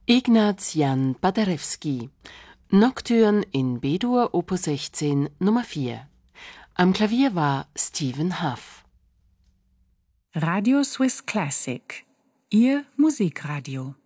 Ignaz Jan Paderewski. Nocturne in B-Dur, Opus 16, Nummer 4. Am Klavier war Stephen Huff. Radio Swiss Classic, Ihr Musikradio.